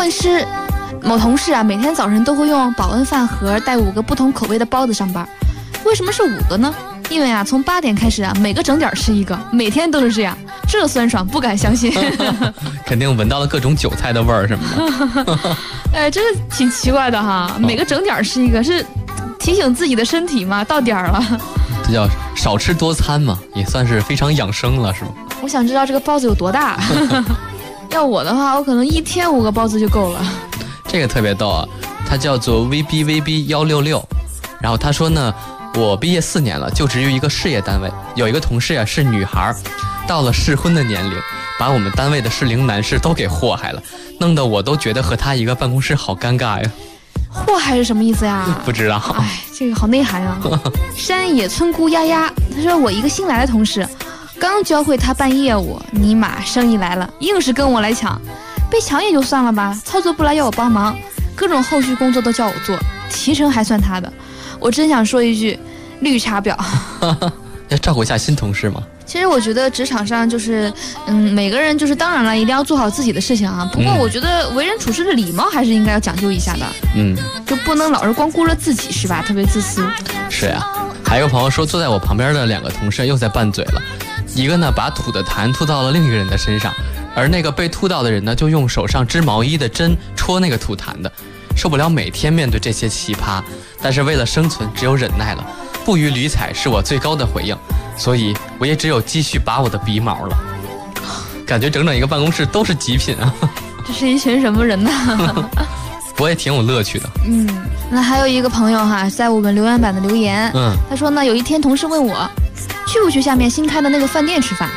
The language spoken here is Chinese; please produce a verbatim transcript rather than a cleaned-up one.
律师某同事啊，每天早晨都会用保温饭盒带五个不同口味的包子上班。为什么是五个呢？因为啊，从八点开始啊，每个整点吃一个，每天都是这样，这酸爽不敢相信。 肯定闻到了各种韭菜的味儿什么的。 哎，真是挺奇怪的哈，每个整点吃一个，是提醒自己的身体嘛，到点儿了。 这叫少吃多餐嘛，也算是非常养生了，是吗？ 我想知道这个包子有多大。要我的话，我可能一天五个包子就够了。 这个特别逗啊，它叫做 V B V B 一六六，然后他说呢，我毕业四年了，就职于一个事业单位，有一个同事呀、啊、是女孩，到了适婚的年龄，把我们单位的适龄男士都给祸害了，弄得我都觉得和他一个办公室好尴尬呀。 祸害是什么意思呀？ 不知道。 哎，这个好内涵啊。山野村姑丫丫，他说我一个新来的同事，刚教会他办业务，尼玛生意来了，硬是跟我来抢。被抢也就算了吧，操作不来要我帮忙，各种后续工作都叫我做，提成还算他的。我真想说一句，绿茶婊。 要照顾一下新同事吗？ 其实我觉得职场上就是，嗯，每个人就是当然了，一定要做好自己的事情啊。不过我觉得为人处事的礼貌还是应该要讲究一下的。嗯，就不能老是光顾着自己，是吧？特别自私。 是呀、啊，还有个朋友说，坐在我旁边的两个同事又在拌嘴了，一个呢把吐的痰吐到了另一个人的身上，而那个被吐到的人呢，就用手上织毛衣的针戳那个吐痰的。受不了每天面对这些奇葩，但是为了生存，只有忍耐了。不予理睬是我最高的回应，所以我也只有继续拔我的鼻毛了。感觉整整一个办公室都是极品啊！ 这是一群什么人呢？ 我也挺有乐趣的。 嗯，那还有一个朋友哈，在我们留言板的留言，嗯，他说呢，有一天同事问我，去不去下面新开的那个饭店吃饭？